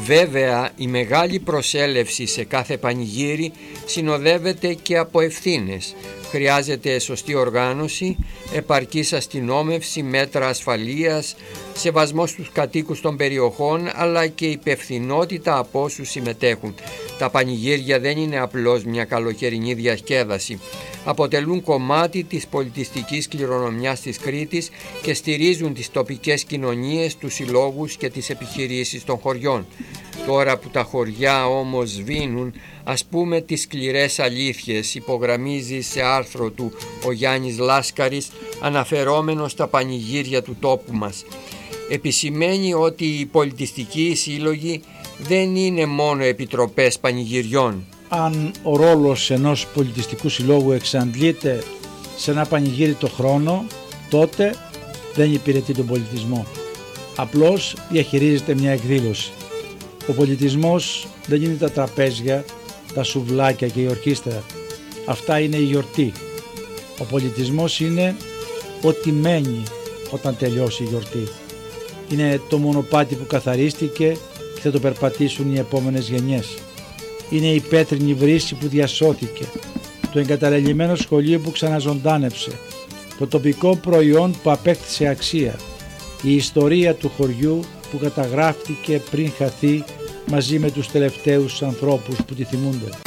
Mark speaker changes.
Speaker 1: Βέβαια, η μεγάλη προσέλευση σε κάθε πανηγύρι συνοδεύεται και από ευθύνες. Χρειάζεται σωστή οργάνωση, επαρκής αστυνόμευση, μέτρα ασφαλείας, σεβασμός στους κατοίκους των περιοχών, αλλά και υπευθυνότητα από όσους συμμετέχουν. Τα πανηγύρια δεν είναι απλώς μια καλοκαιρινή διασκέδαση. Αποτελούν κομμάτι της πολιτιστικής κληρονομιάς της Κρήτης και στηρίζουν τις τοπικές κοινωνίες, τους συλλόγους και τις επιχειρήσεις των χωριών. Τώρα που τα χωριά όμως σβήνουν, ας πούμε τις σκληρές αλήθειες, υπογραμμίζει σε άρθρο του ο Γιάννης Λάσκαρης, αναφερόμενος στα πανηγύρια του τόπου μας. Επισημαίνει ότι οι πολιτιστικοί σύλλογοι δεν είναι μόνο επιτροπές πανηγυριών.
Speaker 2: Αν ο ρόλος ενός πολιτιστικού συλλόγου εξαντλείται σε ένα πανηγύρι το χρόνο, τότε δεν υπηρετεί τον πολιτισμό. Απλώς διαχειρίζεται μια εκδήλωση. Ο πολιτισμός δεν είναι τα τραπέζια, τα σουβλάκια και η ορχήστρα. Αυτά είναι η γιορτή. Ο πολιτισμός είναι ό,τι μένει όταν τελειώσει η γιορτή. Είναι το μονοπάτι που καθαρίστηκε και θα το περπατήσουν οι επόμενες γενιές. Είναι η πέτρινη βρύση που διασώθηκε, το εγκαταλελειμμένο σχολείο που ξαναζωντάνεψε, το τοπικό προϊόν που απέκτησε αξία, η ιστορία του χωριού που καταγράφτηκε πριν χαθεί μαζί με τους τελευταίους ανθρώπους που τη θυμούνται.